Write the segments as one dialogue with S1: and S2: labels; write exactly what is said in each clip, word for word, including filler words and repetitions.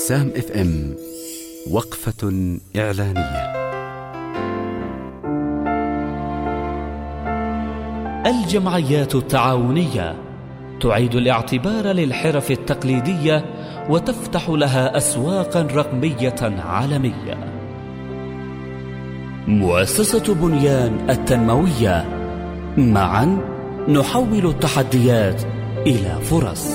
S1: سام اف ام وقفة إعلانية.
S2: الجمعيات التعاونية تعيد الاعتبار للحرف التقليدية وتفتح لها أسواقا رقمية عالمية. مؤسسة بنيان التنموية، معا نحول التحديات إلى فرص.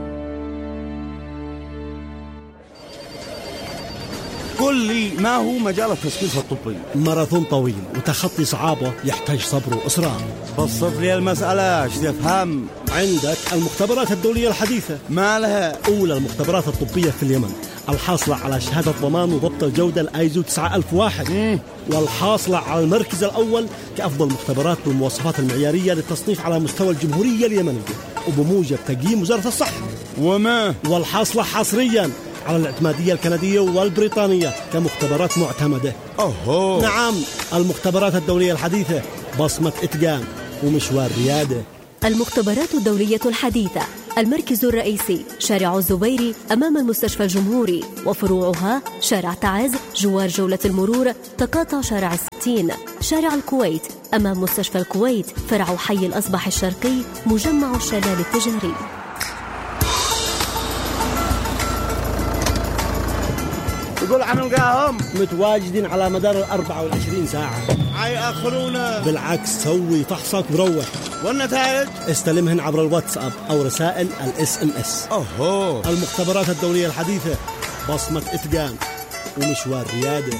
S3: قل لي، ما هو مجال التثقيف الطبي؟
S4: ماراثون طويل وتخطي صعابه يحتاج صبر وإصرار.
S3: بسط لي المسألة، ايش تفهم؟
S4: عندك المختبرات الدولية الحديثة،
S3: ما لها؟
S4: أولى المختبرات الطبية في اليمن، الحاصلة على شهادة ضمان وضبط الجودة الآيزو تسعة ألف وواحد، مم. والحاصلة على المركز الأول كأفضل مختبرات بالمواصفات المعيارية للتصنيف على مستوى الجمهورية اليمنية وبموجب تقييم وزارة الصحة.
S3: وما
S4: والحاصلة حصريا على الاعتمادية الكندية والبريطانية كمختبرات معتمدة.
S3: أوه.
S4: نعم، المختبرات الدولية الحديثة، بصمة إتقان ومشوار ريادة.
S5: المختبرات الدولية الحديثة، المركز الرئيسي شارع الزبيري أمام المستشفى الجمهوري، وفروعها شارع تعز جوار جولة المرور، تقاطع شارع الستين، شارع الكويت أمام مستشفى الكويت، فرع حي الأصبح الشرقي، مجمع الشلال التجاري.
S3: يقول حنلقاهم
S4: متواجدين على مدار الأربعة والعشرين ساعة.
S3: حيأخرونا؟
S4: بالعكس، سوي فحصك وروح.
S3: والنتائج
S4: استلمهن عبر الواتساب أو رسائل الاس ام اس.
S3: أوه.
S4: المختبرات الدولية الحديثة، بصمة إتقان ومشوار ريادة.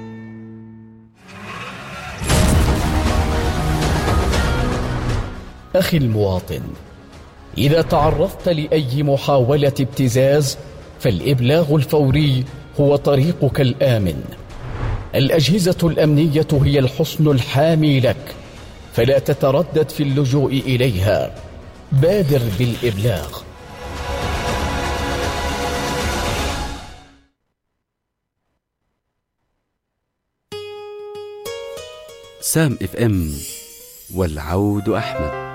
S6: أخي المواطن، إذا تعرضت لأي محاولة ابتزاز فالإبلاغ الفوري هو طريقك الآمن. الأجهزة الأمنية هي الحصن الحامي لك، فلا تتردد في اللجوء إليها. بادر بالإبلاغ.
S1: سام اف ام والعود أحمد.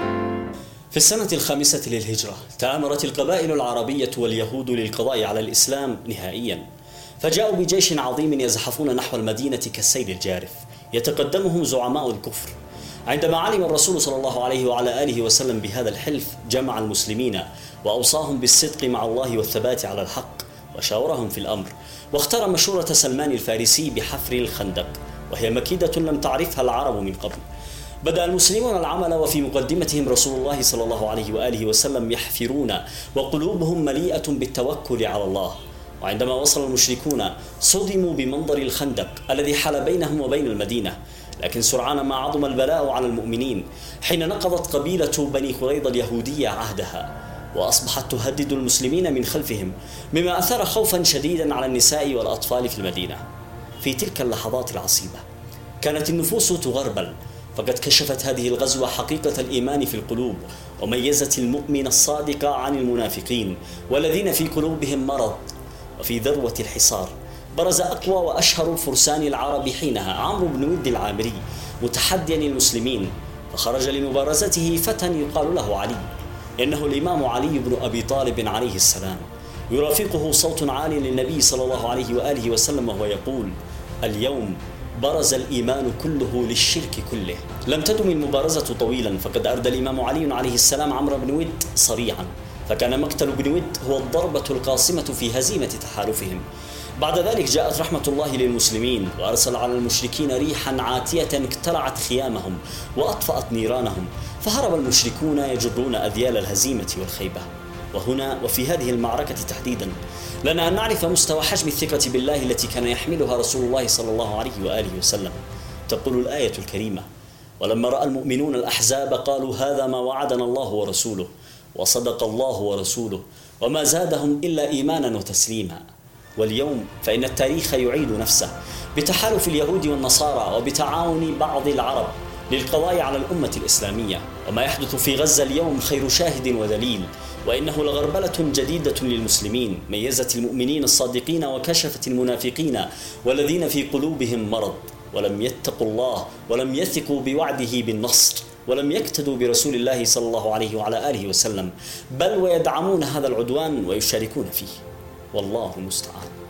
S7: في السنة الخامسة للهجرة تآمرت القبائل العربية واليهود للقضاء على الإسلام نهائيا، فجاءوا بجيش عظيم يزحفون نحو المدينة كالسيل الجارف، يتقدمهم زعماء الكفر. عندما علم الرسول صلى الله عليه وعلى آله وسلم بهذا الحلف جمع المسلمين وأوصاهم بالصدق مع الله والثبات على الحق، وشاورهم في الأمر، واختار مشورة سلمان الفارسي بحفر الخندق، وهي مكيدة لم تعرفها العرب من قبل. بدأ المسلمون العمل وفي مقدمتهم رسول الله صلى الله عليه وآله وسلم يحفرون وقلوبهم مليئة بالتوكل على الله. وعندما وصل المشركون صدموا بمنظر الخندق الذي حال بينهم وبين المدينة، لكن سرعان ما عظم البلاء على المؤمنين حين نقضت قبيلة بني قريظة اليهودية عهدها، وأصبحت تهدد المسلمين من خلفهم، مما أثار خوفا شديدا على النساء والأطفال في المدينة. في تلك اللحظات العصيبة كانت النفوس تغربل، فقد كشفت هذه الغزوة حقيقة الإيمان في القلوب، وميزت المؤمن الصادق عن المنافقين والذين في قلوبهم مرض. وفي ذروة الحصار برز أقوى وأشهر فرسان العرب حينها عمرو بن ود العامري متحديا المسلمين، فخرج لمبارزته فتى يقال له علي، إنه الإمام علي بن أبي طالب عليه السلام. يرافقه صوت عال للنبي صلى الله عليه وآله وسلم وهو يقول: اليوم برز الإيمان كله للشرك كله. لم تدم المبارزة طويلا، فقد أردى الإمام علي عليه السلام عمرو بن ود صريعا، فكان مقتل بن ود هو الضربة القاصمة في هزيمة تحالفهم. بعد ذلك جاءت رحمة الله للمسلمين، وأرسل على المشركين ريحا عاتية اقتلعت خيامهم وأطفأت نيرانهم، فهرب المشركون يجرون أذيال الهزيمة والخيبة. وهنا وفي هذه المعركة تحديدا لنا أن نعرف مستوى حجم الثقة بالله التي كان يحملها رسول الله صلى الله عليه وآله وسلم. تقول الآية الكريمة: ولما رأى المؤمنون الأحزاب قالوا هذا ما وعدنا الله ورسوله وصدق الله ورسوله وما زادهم إلا إيمانا وتسليما. واليوم فإن التاريخ يعيد نفسه بتحالف اليهود والنصارى وبتعاون بعض العرب للقضاء على الأمة الإسلامية. وما يحدث في غزة اليوم خير شاهد ودليل، وإنه لغربلة جديدة للمسلمين ميزت المؤمنين الصادقين وكشفت المنافقين والذين في قلوبهم مرض، ولم يتقوا الله ولم يثقوا بوعده بالنصر، ولم يقتدوا برسول الله صلى الله عليه وعلى آله وسلم، بل ويدعمون هذا العدوان ويشاركون فيه. والله المستعان.